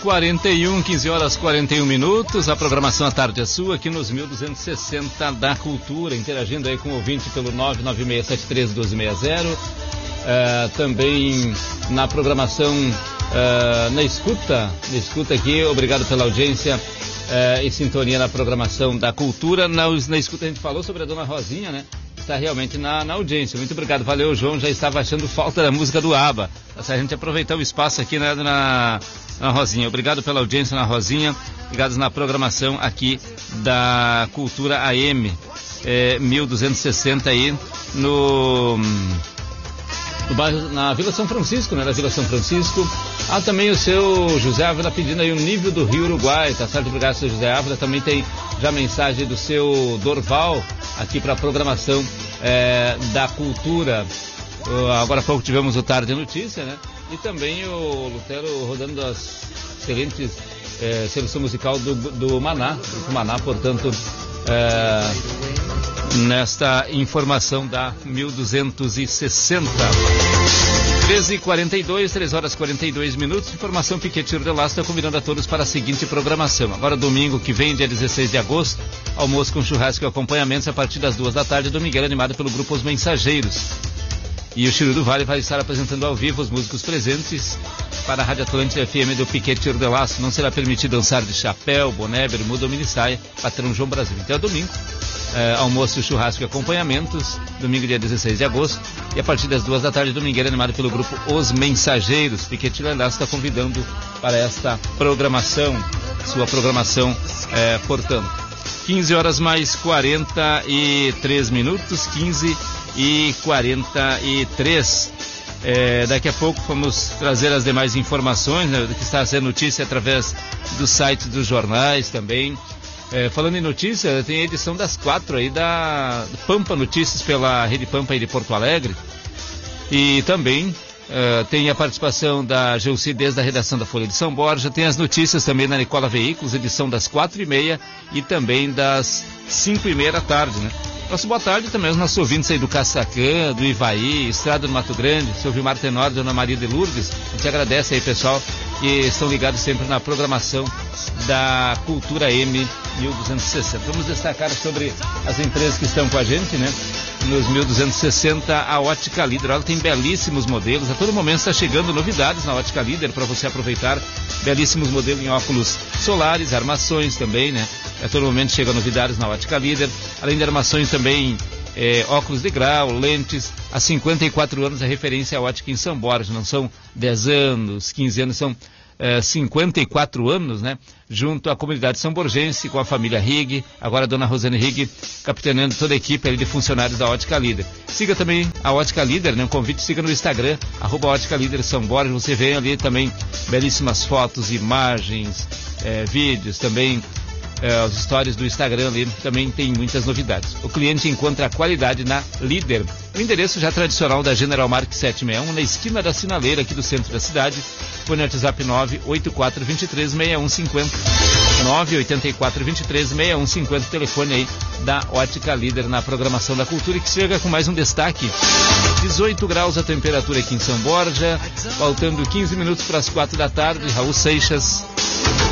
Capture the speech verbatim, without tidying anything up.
quarenta e um, quinze horas quarenta e um minutos. A programação à tarde é sua aqui nos mil duzentos e sessenta da Cultura, interagindo aí com o ouvinte pelo nove nove seis sete três um dois seis zero. Uh, também na programação, uh, na escuta, na escuta aqui, obrigado pela audiência uh, e sintonia na programação da Cultura. Na, na escuta a gente falou sobre a Dona Rosinha, né? Está realmente na, na audiência. Muito obrigado, valeu, João. Já estava achando falta da música do ABBA. A gente aproveitar o espaço aqui na, na, na Rosinha. Obrigado pela audiência na Rosinha. Ligados na programação aqui da Cultura A M é, mil duzentos e sessenta aí no, no bairro, na Vila São Francisco, né? Na Vila São Francisco. Ah, também o seu José Ávila pedindo aí o nível do Rio Uruguai, tá certo? Obrigado, seu José Ávila. Também tem já mensagem do seu Dorval aqui para a programação é, da Cultura. Uh, agora há pouco tivemos o Tarde Notícia, né? E também o Lutero rodando as excelentes é, seleção musical do, do Maná, do Maná, portanto, é, nesta informação da mil duzentos e sessenta. treze e quarenta e dois, três horas e quarenta e dois minutos. Informação Piquete de Laço está convidando a todos para a seguinte programação. Agora domingo que vem, dia dezesseis de agosto, almoço com churrasco e acompanhamentos a partir das duas da tarde, domingueira animado pelo grupo Os Mensageiros. E o Chiru do Vale vai estar apresentando ao vivo os músicos presentes para a Rádio Atlântida F M do Piquete de Laço. Não será permitido dançar de chapéu, boné, bermuda ou minissaia, patrão João Brasil. Então é domingo. É, almoço, churrasco e acompanhamentos, domingo dia dezesseis de agosto, e a partir das duas da tarde, domingueira animado pelo grupo Os Mensageiros. Piquete Laço está convidando para esta programação, sua programação, é, portanto. quinze horas mais quarenta e três minutos, quinze e quarenta e três. É, daqui a pouco vamos trazer as demais informações, né, do que está sendo notícia através dos sites dos jornais também. É, falando em notícia, tem a edição das quatro aí da Pampa Notícias pela Rede Pampa aí de Porto Alegre. E também é, tem a participação da Geuci desde a redação da Folha de São Borja. Tem as notícias também na Nicola Veículos, edição das quatro e meia e também das cinco e meia da tarde, né? Nossa boa tarde também aos nossos ouvintes aí do Caçacã, do Ivaí, Estrada do Mato Grande, seu Vilmar Tenor, Dona Maria de Lourdes. A gente agradece aí, pessoal, que estão ligados sempre na programação da Cultura M mil duzentos e sessenta. Vamos destacar sobre as empresas que estão com a gente, né? Nos mil duzentos e sessenta, a Ótica Líder. Ela tem belíssimos modelos. A todo momento está chegando novidades na Ótica Líder para você aproveitar. Belíssimos modelos em óculos solares, armações também, né? A todo momento chegam novidades na Ótica Líder. Além de armações também, é, óculos de grau, lentes. Há cinquenta e quatro anos a referência à ótica em São Borja. Não são dez anos, quinze anos, são é, cinquenta e quatro anos, né? Junto à comunidade são-borgense, com a família Rigg, agora a dona Rosane Rigg, capitaneando toda a equipe ali de funcionários da Ótica Líder. Siga também a Ótica Líder, né? Um convite, siga no Instagram, arroba Ótica Líder São Borja. Você vê ali também belíssimas fotos, imagens, é, vídeos, também é, as stories do Instagram ali, também tem muitas novidades. O cliente encontra a qualidade na Líder. O endereço já tradicional da General Marques setecentos e sessenta e um, na esquina da Sinaleira, aqui do centro da cidade. Põe no WhatsApp nove oito quatro dois três, seis um cinco zero, nove oito quatro dois três, seis um cinco zero, telefone aí da Ótica Líder na programação da Cultura, que chega com mais um destaque. dezoito graus a temperatura aqui em São Borja, faltando quinze minutos para as quatro da tarde. Raul Seixas.